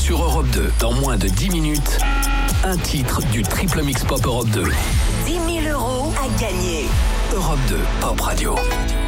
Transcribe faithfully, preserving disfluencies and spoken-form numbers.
sur Europe deux. Dans moins de dix minutes, un titre du Triple Mix Pop Europe deux. dix mille euros à gagner. Europe deux, Pop Radio.